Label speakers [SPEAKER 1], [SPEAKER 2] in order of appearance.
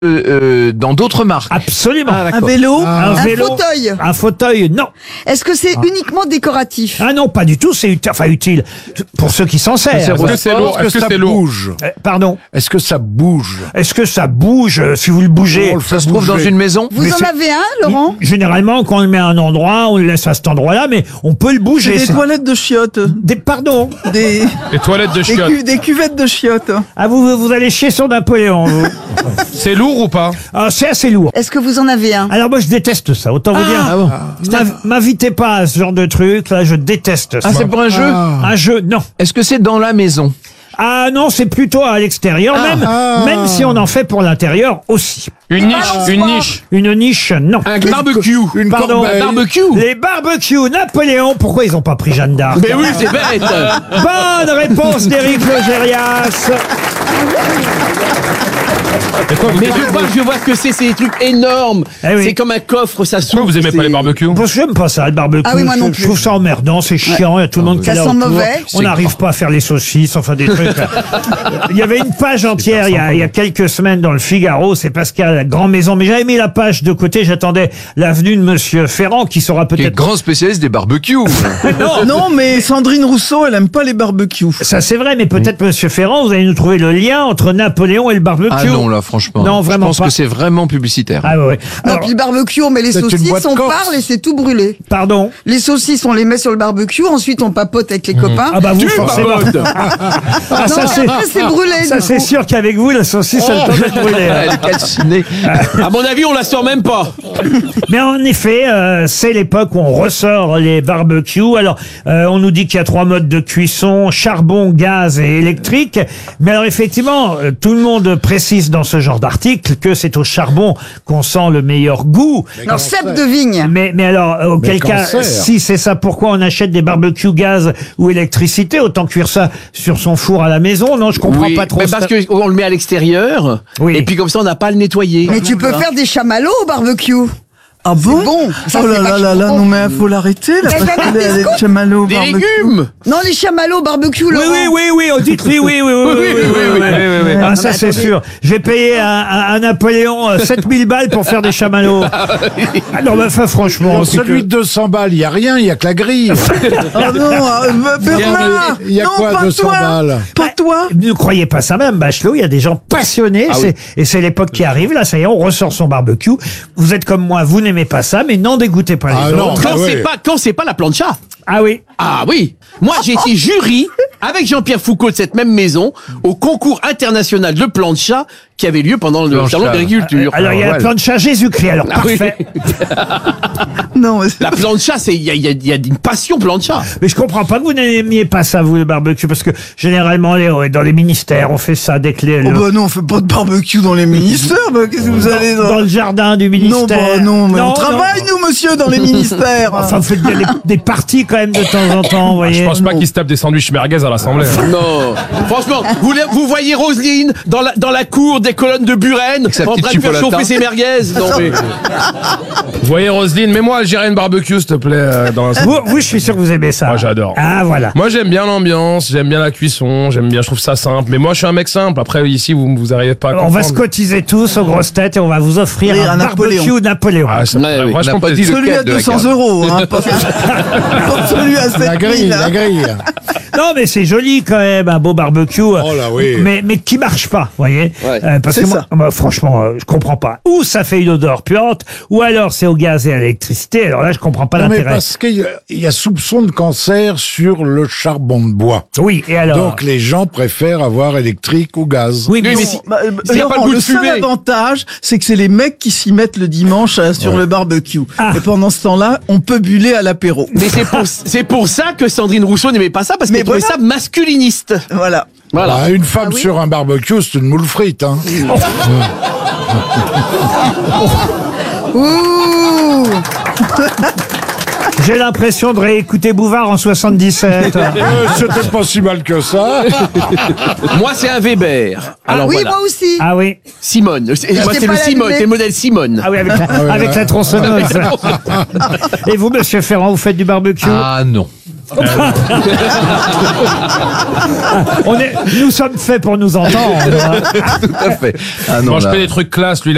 [SPEAKER 1] dans d'autres marques.
[SPEAKER 2] Absolument.
[SPEAKER 1] Ah,
[SPEAKER 3] Un
[SPEAKER 1] d'accord.
[SPEAKER 3] vélo,
[SPEAKER 2] Un
[SPEAKER 3] un
[SPEAKER 2] vélo.
[SPEAKER 3] fauteuil.
[SPEAKER 2] Un fauteuil, non.
[SPEAKER 3] Est-ce que c'est uniquement décoratif?
[SPEAKER 2] Ah non, pas du tout. C'est utile pour ceux qui s'en servent.
[SPEAKER 4] Est-ce que c'est lourd? Est-ce que c'est lourd?
[SPEAKER 5] bouge?
[SPEAKER 2] Pardon.
[SPEAKER 5] Est-ce que ça bouge?
[SPEAKER 2] Est-ce que ça bouge si vous le bougez?
[SPEAKER 5] On le fait
[SPEAKER 1] Ça se trouve dans
[SPEAKER 5] bouger.
[SPEAKER 1] une maison?
[SPEAKER 3] Vous
[SPEAKER 2] Mais
[SPEAKER 3] en
[SPEAKER 2] c'est-
[SPEAKER 3] avez un, Laurent?
[SPEAKER 2] Généralement, quand on le met à un endroit, on le laisse à cet endroit-là, mais on peut le bouger.
[SPEAKER 6] Des
[SPEAKER 2] c'est-
[SPEAKER 6] toilettes de chiottes.
[SPEAKER 2] Pardon.
[SPEAKER 6] Des,
[SPEAKER 4] Les toilettes de chiottes.
[SPEAKER 6] des cuvettes de chiottes.
[SPEAKER 2] Ah, vous allez chier sur Napoléon, vous.
[SPEAKER 4] C'est lourd ou pas?
[SPEAKER 2] Ah, c'est assez lourd.
[SPEAKER 3] Est-ce que vous en avez un?
[SPEAKER 2] Alors moi, je déteste ça. Autant vous dire. M'invitez pas à ce genre de truc. Là, je déteste ça.
[SPEAKER 1] Ah, c'est pour un jeu?
[SPEAKER 2] Un jeu, non.
[SPEAKER 1] Est-ce que c'est dans la maison?
[SPEAKER 2] Ah non, c'est plutôt à l'extérieur, même si on en fait pour l'intérieur aussi.
[SPEAKER 4] Une niche, une niche.
[SPEAKER 2] Une niche, non.
[SPEAKER 1] Un barbecue.
[SPEAKER 5] Une
[SPEAKER 2] Pardon.
[SPEAKER 5] corbeille.
[SPEAKER 1] Barbecue.
[SPEAKER 2] Les barbecues Napoléon, pourquoi ils ont pas pris Jeanne d'Arc?
[SPEAKER 1] Mais oui, c'est bête.
[SPEAKER 2] Bonne réponse d'Éric Logérias.
[SPEAKER 7] Mais je vois ce que c'est des trucs énormes.
[SPEAKER 2] Eh oui.
[SPEAKER 7] C'est comme un coffre, ça s'ouvre.
[SPEAKER 4] Pourquoi vous aimez pas les barbecues?
[SPEAKER 2] Bon, j'aime pas ça, le barbecue.
[SPEAKER 3] Ah oui, moi non
[SPEAKER 2] Je
[SPEAKER 3] plus.
[SPEAKER 2] trouve ça emmerdant, c'est chiant, il y a tout le monde qui
[SPEAKER 3] Ça
[SPEAKER 2] est là
[SPEAKER 3] sent
[SPEAKER 2] autour.
[SPEAKER 3] mauvais.
[SPEAKER 2] On n'arrive pas à faire les saucisses, enfin des trucs. Il y avait une page entière il y a quelques semaines dans le Figaro, c'est Pascal, la Grand Maison, mais j'avais mis la page de côté, j'attendais l'avenue de Monsieur Ferrand qui sera
[SPEAKER 1] Qui est
[SPEAKER 2] peut-être...
[SPEAKER 1] grand spécialiste des barbecues.
[SPEAKER 6] Non, mais Sandrine Rousseau, elle aime pas les barbecues.
[SPEAKER 2] Ça c'est vrai, mais peut-être Monsieur Ferrand, vous allez nous trouver le lien entre Napoléon et le barbecue.
[SPEAKER 1] Ah non, là, franchement.
[SPEAKER 2] Non, vraiment
[SPEAKER 1] Je pense
[SPEAKER 2] pas.
[SPEAKER 1] que c'est vraiment publicitaire.
[SPEAKER 2] Ah ouais.
[SPEAKER 3] Non,
[SPEAKER 2] Alors,
[SPEAKER 3] puis le barbecue, on met les
[SPEAKER 5] c'est une
[SPEAKER 3] saucisses,
[SPEAKER 5] boîte
[SPEAKER 3] on
[SPEAKER 5] corse.
[SPEAKER 3] parle et c'est tout brûlé.
[SPEAKER 2] pardon.
[SPEAKER 3] Les saucisses, on les met sur le barbecue, ensuite on papote avec les copains.
[SPEAKER 2] Ah bah vous forcément. Ah,
[SPEAKER 3] non,
[SPEAKER 2] ça c'est...
[SPEAKER 3] après c'est brûlé.
[SPEAKER 2] Ça
[SPEAKER 3] du
[SPEAKER 2] c'est
[SPEAKER 3] coup.
[SPEAKER 2] sûr qu'avec vous, la saucisse, elle peut être brûlée. hein.
[SPEAKER 1] Elle est calcinée.
[SPEAKER 7] À mon avis, on la sort même pas.
[SPEAKER 2] Mais en effet, c'est l'époque où on ressort les barbecues. Alors, on nous dit qu'il y a 3 modes de cuisson, charbon, gaz et électrique. Mais alors, effectivement, tout le monde précise dans ce genre d'article que c'est au charbon qu'on sent le meilleur goût.
[SPEAKER 3] Alors, cèpe de vigne.
[SPEAKER 2] Mais alors, auquel cas,
[SPEAKER 5] cancer.
[SPEAKER 2] si c'est ça, pourquoi on achète des barbecues gaz ou électricité? Autant cuire ça sur son four à la maison. Non, je comprends
[SPEAKER 7] Oui,
[SPEAKER 2] pas trop
[SPEAKER 7] mais
[SPEAKER 2] ça.
[SPEAKER 7] parce qu'on le met à l'extérieur.
[SPEAKER 2] Oui.
[SPEAKER 7] Et puis comme ça, on n'a pas à le nettoyer.
[SPEAKER 3] Mais tu peux faire des chamallows au barbecue.
[SPEAKER 6] Ah bon?
[SPEAKER 3] bon. Ça,
[SPEAKER 6] Oh là
[SPEAKER 3] c'est
[SPEAKER 6] là là là,
[SPEAKER 3] vachement
[SPEAKER 6] non
[SPEAKER 3] bon.
[SPEAKER 6] mais faut l'arrêter là,
[SPEAKER 3] Mais
[SPEAKER 6] parce
[SPEAKER 3] ça
[SPEAKER 6] que
[SPEAKER 3] met des
[SPEAKER 6] les
[SPEAKER 3] scoops.
[SPEAKER 6] chamallows au
[SPEAKER 7] Des
[SPEAKER 6] barbecue.
[SPEAKER 7] légumes.
[SPEAKER 3] Non, les chamallows au barbecue,
[SPEAKER 2] Oui,
[SPEAKER 3] Laurent.
[SPEAKER 2] oui, dites-oui, oui. Ah, ça, c'est
[SPEAKER 3] attendez.
[SPEAKER 2] sûr. J'ai payé à Napoléon 7000 balles pour faire des chamallows. Ah non, mais enfin, franchement.
[SPEAKER 5] Dans
[SPEAKER 2] c'est
[SPEAKER 5] celui
[SPEAKER 2] que-
[SPEAKER 5] de 200 balles, il n'y a rien, il n'y a que la grille.
[SPEAKER 6] Oh non, Bernard!
[SPEAKER 5] Il y a
[SPEAKER 6] non,
[SPEAKER 5] quoi,
[SPEAKER 6] pas
[SPEAKER 5] 200
[SPEAKER 6] toi!
[SPEAKER 5] balles?
[SPEAKER 6] Pas toi!
[SPEAKER 2] Ne croyez pas ça même, Bachelot. Il y a des gens passionnés. Et c'est l'époque qui arrive. Là, ça y est, on ressort son barbecue. Vous êtes comme moi, vous n'aimez pas ça, mais n'en dégoûtez pas
[SPEAKER 5] Ah
[SPEAKER 2] les
[SPEAKER 5] non.
[SPEAKER 2] autres.
[SPEAKER 7] Quand
[SPEAKER 5] Ah ouais.
[SPEAKER 7] c'est pas la plancha.
[SPEAKER 2] Ah oui.
[SPEAKER 7] Ah oui. Moi, j'ai été jury avec Jean-Pierre Foucault de cette même maison au concours international de plancha qui avait lieu pendant le
[SPEAKER 1] Plancha.
[SPEAKER 7] salon d'agriculture.
[SPEAKER 2] Alors, il y a la
[SPEAKER 1] voilà.
[SPEAKER 2] plancha Jésus-Christ. Alors,
[SPEAKER 7] Ah oui.
[SPEAKER 2] parfait.
[SPEAKER 6] Non, mais
[SPEAKER 7] La plancha, il y a une passion plancha.
[SPEAKER 2] Mais je comprends pas que vous n'aimiez pas ça, vous, le barbecue, parce que généralement, dans les ministères, on fait ça dès que
[SPEAKER 6] oh bah non, on fait pas de barbecue dans les ministères, bah, qu'est-ce que vous allez
[SPEAKER 2] dans le jardin du
[SPEAKER 6] Non,
[SPEAKER 2] ministère.
[SPEAKER 6] bah non, mais on
[SPEAKER 2] Non,
[SPEAKER 6] travaille, nous, monsieur, dans les ministères.
[SPEAKER 2] Enfin, vous faites des parties quand même de temps en temps, vous voyez.
[SPEAKER 4] Je pense pas qu'ils se tapent des sandwichs merguez à l'Assemblée.
[SPEAKER 7] Non. Franchement, vous voyez Roselyne dans la cour des colonnes de Buren
[SPEAKER 1] sa
[SPEAKER 7] en
[SPEAKER 1] petite
[SPEAKER 7] train de faire
[SPEAKER 1] chipolata.
[SPEAKER 7] chauffer ses merguez. Non, mais...
[SPEAKER 4] Vous voyez Roselyne, mets-moi algérienne barbecue s'il te plaît dans la...
[SPEAKER 2] Vous, je suis sûr que vous aimez ça.
[SPEAKER 4] Moi, j'adore.
[SPEAKER 2] Ah, voilà.
[SPEAKER 4] Moi j'aime bien l'ambiance, j'aime bien la cuisson, je trouve ça simple. Mais moi je suis un mec simple. Après ici vous arrivez pas à
[SPEAKER 2] On va se
[SPEAKER 4] comprendre.
[SPEAKER 2] cotiser tous aux grosses têtes et on va vous offrir
[SPEAKER 6] Oui,
[SPEAKER 2] un
[SPEAKER 6] un
[SPEAKER 2] barbecue Napoléon.
[SPEAKER 4] Ah, ça me
[SPEAKER 7] Ouais,
[SPEAKER 4] ferait
[SPEAKER 7] oui.
[SPEAKER 4] vachement
[SPEAKER 1] On n'a pas dit
[SPEAKER 4] plaisir.
[SPEAKER 6] Celui à
[SPEAKER 1] lequel de la
[SPEAKER 6] 200
[SPEAKER 1] carte.
[SPEAKER 6] euros, hein, pas celui à 7
[SPEAKER 5] La grille,
[SPEAKER 6] 000.
[SPEAKER 5] la grille.
[SPEAKER 2] Non, mais c'est joli quand même, un beau barbecue.
[SPEAKER 5] Oh là, oui.
[SPEAKER 2] Mais qui marche pas, vous voyez.
[SPEAKER 7] Ouais.
[SPEAKER 2] Parce
[SPEAKER 6] C'est
[SPEAKER 2] que
[SPEAKER 6] ça.
[SPEAKER 2] moi, franchement, je comprends pas. Ou ça fait une odeur puante, ou alors c'est au gaz et à l'électricité. Alors là, je comprends pas
[SPEAKER 5] Non, mais
[SPEAKER 2] l'intérêt.
[SPEAKER 5] parce qu'il y a soupçon de cancer sur le charbon de bois.
[SPEAKER 2] Oui, et alors.
[SPEAKER 5] Donc les gens préfèrent avoir électrique ou gaz.
[SPEAKER 2] Oui,
[SPEAKER 7] Oui,
[SPEAKER 2] mais
[SPEAKER 7] mais
[SPEAKER 2] si-
[SPEAKER 6] Bah,
[SPEAKER 7] S'il y a pas
[SPEAKER 6] Laurent,
[SPEAKER 7] le goût
[SPEAKER 6] le
[SPEAKER 7] de
[SPEAKER 6] seul
[SPEAKER 7] fumée.
[SPEAKER 6] avantage, c'est que c'est les mecs qui s'y mettent le dimanche sur le barbecue.
[SPEAKER 2] Ah.
[SPEAKER 6] Et pendant ce temps-là, on peut buller à l'apéro.
[SPEAKER 7] Mais c'est pour ça que Sandrine Rousseau n'aimait pas ça, parce
[SPEAKER 6] Mais
[SPEAKER 7] qu'elle trouvait
[SPEAKER 6] voilà.
[SPEAKER 7] ça masculiniste.
[SPEAKER 6] Voilà.
[SPEAKER 7] Voilà.
[SPEAKER 5] Bah, une femme sur un barbecue, c'est une moule frite. Hein.
[SPEAKER 3] Ouh.
[SPEAKER 2] j'ai l'impression de réécouter Bouvard en 77.
[SPEAKER 5] C'était pas si mal que ça.
[SPEAKER 7] Moi, c'est un Weber. Alors
[SPEAKER 3] oui,
[SPEAKER 7] voilà.
[SPEAKER 3] moi aussi.
[SPEAKER 2] Ah oui.
[SPEAKER 7] Simone. Moi, c'est
[SPEAKER 3] pas
[SPEAKER 7] le Simone,
[SPEAKER 3] l'allumer.
[SPEAKER 7] c'est le modèle Simone.
[SPEAKER 2] Ah oui, avec la tronçonneuse. Et vous, monsieur Ferrand, vous faites du barbecue?
[SPEAKER 1] Ah non.
[SPEAKER 2] Nous sommes faits pour nous entendre.
[SPEAKER 1] Tout à fait. Ah non,
[SPEAKER 4] Moi je
[SPEAKER 1] là.
[SPEAKER 4] fais des trucs classe, lui